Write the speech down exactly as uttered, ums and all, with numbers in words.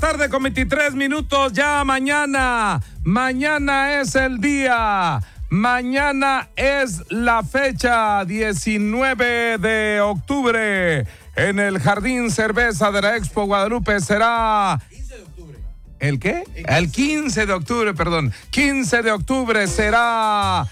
tarde con veintitrés minutos. Ya mañana, mañana es el día. Mañana es la fecha, diecinueve de octubre. En el Jardín Cerveza de la Expo Guadalupe será... ¿El qué? El quince de octubre, perdón. quince de octubre será